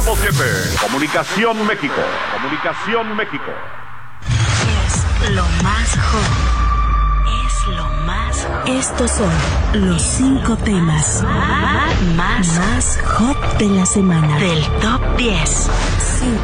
tiempo 7. Comunicación México. Comunicación México. Es lo más hot. Es lo más hot. Estos son los 5 temas más hot de la semana. Del Top 10.